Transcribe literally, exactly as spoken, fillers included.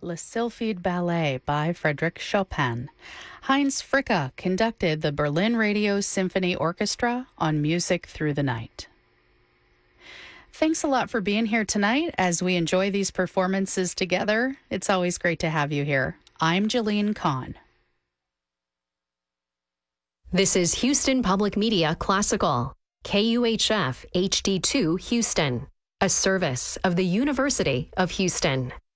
Le Sylphide Ballet by Frédéric Chopin. Heinz Fricka conducted the Berlin Radio Symphony Orchestra on Music Through the Night. Thanks a lot for being here tonight as we enjoy these performances together. It's always great to have you here. I'm Jolene Kahn. This is Houston Public Media Classical, K U H F H D two Houston, a service of the University of Houston.